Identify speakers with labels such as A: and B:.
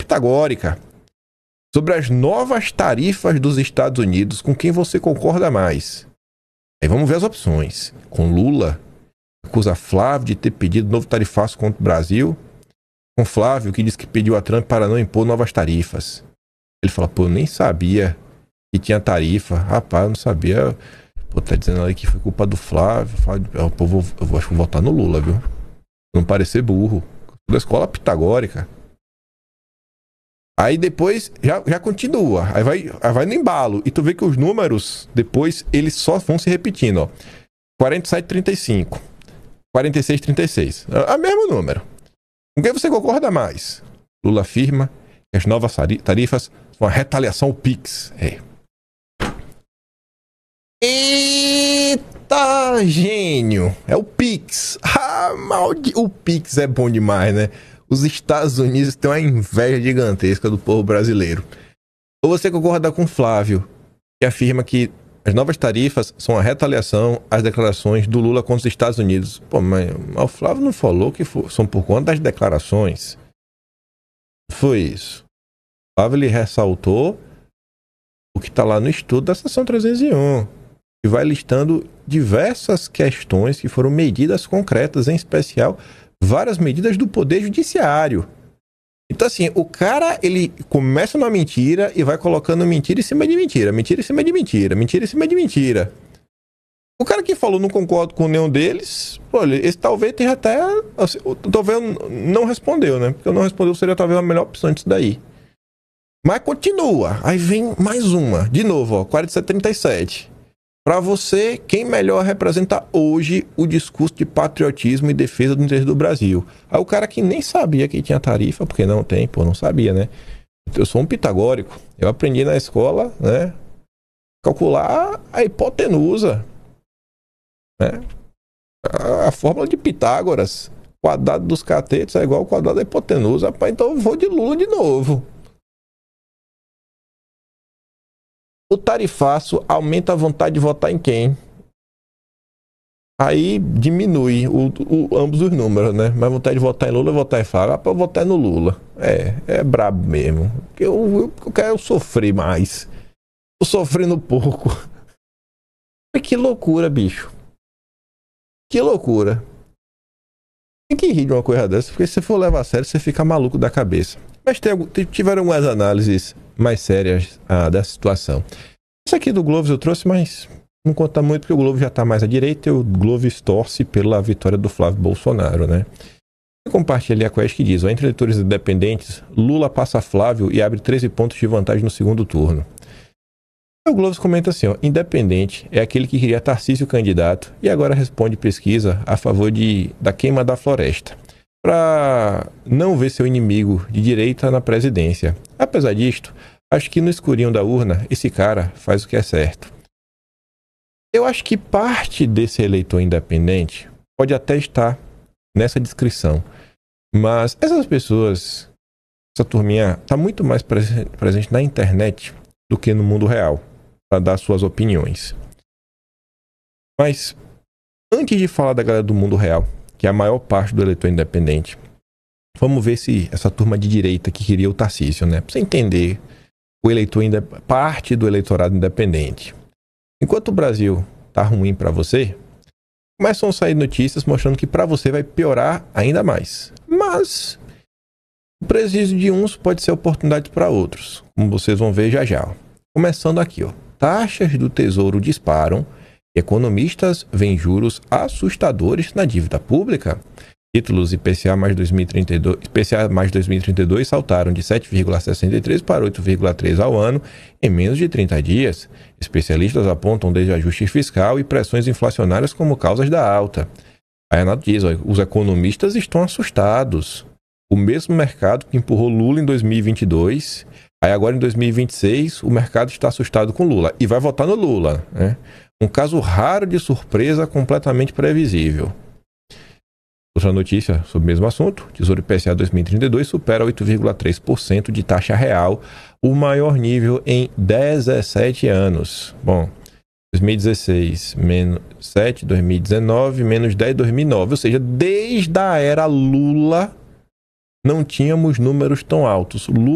A: pitagórica sobre as novas tarifas dos Estados Unidos, com quem você concorda mais. Aí vamos ver as opções. Com Lula, acusa Flávio de ter pedido novo tarifaço contra o Brasil. Com Flávio, que diz que pediu a Trump para não impor novas tarifas. Ele fala, pô, eu nem sabia que tinha tarifa. Rapaz, eu não sabia. Pô, tá dizendo ali que foi culpa do Flávio. Pô, eu acho que vou votar no Lula, viu? Não parecer burro. Da escola pitagórica. Aí depois já continua. Aí vai no embalo. E tu vê que os números, depois, eles só vão se repetindo, ó. 47,35. 46,36. É o mesmo número. Com quem você concorda mais? Lula afirma que as novas tarifas são uma retaliação ao PIX. Eita, gênio! É o PIX. O PIX é bom demais, né? Os Estados Unidos têm uma inveja gigantesca do povo brasileiro. Ou você concorda com Flávio, que afirma que as novas tarifas são uma retaliação às declarações do Lula contra os Estados Unidos. Pô, mas o Flávio não falou que são por conta das declarações? Foi isso. O Flávio, ele ressaltou o que está lá no estudo da seção 301, que vai listando diversas questões que foram medidas concretas, em especial várias medidas do Poder Judiciário. Então, assim, o cara, ele começa numa mentira e vai colocando mentira em cima de mentira, mentira em cima de mentira, mentira em cima de mentira. O cara que falou não concordo com nenhum deles, olha, esse talvez tenha até, assim, talvez não respondeu, né? Porque eu não respondeu seria talvez a melhor opção disso daí. Mas continua, aí vem mais uma, de novo, ó, 47,37. Para você, quem melhor representa hoje o discurso de patriotismo e defesa do interesse do Brasil? Aí o cara que nem sabia que tinha tarifa, porque não tem, pô, não sabia, né? Eu sou um pitagórico. Eu aprendi na escola, né? Calcular a hipotenusa, né? A fórmula de Pitágoras. Quadrado dos catetos é igual ao quadrado da hipotenusa. Rapaz, então eu vou de Lula de novo. O tarifaço aumenta a vontade de votar em quem? Aí diminui ambos os números, né? Mas vontade de votar em Lula, votar em Flávio. Para votar no Lula. É brabo mesmo. Eu quero sofrer mais. Tô sofrendo pouco. Que loucura, bicho. Que loucura. Tem que rir de uma coisa dessa, porque se você for levar a sério, você fica maluco da cabeça. Mas tiveram algumas análises mais sérias da situação. Isso aqui do Gloves eu trouxe, mas não conta muito, porque o Gloves já está mais à direita e o Gloves torce pela vitória do Flávio Bolsonaro, né? Eu compartilhei a Quest que diz, entre eleitores independentes, Lula passa Flávio e abre 13 pontos de vantagem no segundo turno. O Gloves comenta assim, ó, independente é aquele que queria Tarcísio candidato e agora responde pesquisa a favor da queima da floresta, para não ver seu inimigo de direita na presidência. Apesar disto, acho que no escurinho da urna, esse cara faz o que é certo. Eu acho que parte desse eleitor independente pode até estar nessa descrição, mas essas pessoas, essa turminha, está muito mais presente na internet do que no mundo real, para dar suas opiniões. Mas, antes de falar da galera do mundo real, que é a maior parte do eleitor independente, vamos ver se essa turma de direita que queria o Tarcísio, né? Para você entender o eleitor parte do eleitorado independente. Enquanto o Brasil tá ruim para você, começam a sair notícias mostrando que para você vai piorar ainda mais. Mas o prejuízo de uns pode ser oportunidade para outros, como vocês vão ver já já. Começando aqui, ó. Taxas do Tesouro disparam e economistas veem juros assustadores na dívida pública. Títulos IPCA mais 2032 saltaram de 7,63 para 8,3 ao ano em menos de 30 dias. Especialistas apontam desajuste fiscal e pressões inflacionárias como causas da alta. A Renato diz, ó, os economistas estão assustados. O mesmo mercado que empurrou Lula em 2022, aí agora em 2026 o mercado está assustado com Lula e vai votar no Lula, né? Um caso raro de surpresa completamente previsível. Outra notícia sobre o mesmo assunto, Tesouro IPCA 2032 supera 8,3% de taxa real, o maior nível em 17 anos. Bom, 2016 menos 7, 2019 menos 10, 2009, ou seja, desde a era Lula não tínhamos números tão altos. Lula